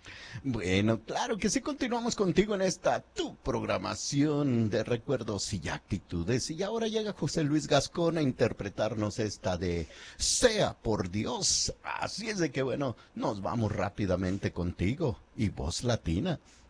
Bueno, claro que sí, continuamos contigo en esta tu programación de recuerdos y actitudes. Y ahora llega José Luis Gascón a interpretarnos esta de Sea por Dios. Así es de que bueno, nos vamos rápidamente contigo y voz latina.